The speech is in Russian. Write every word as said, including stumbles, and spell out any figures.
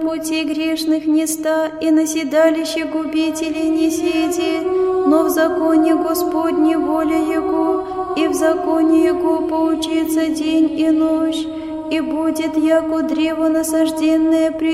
пути грешных не ста, и на седалище губителей не сиди, но в законе Господне воля Его, и в законе Его поучится день и ночь, и будет яко древо насажденное при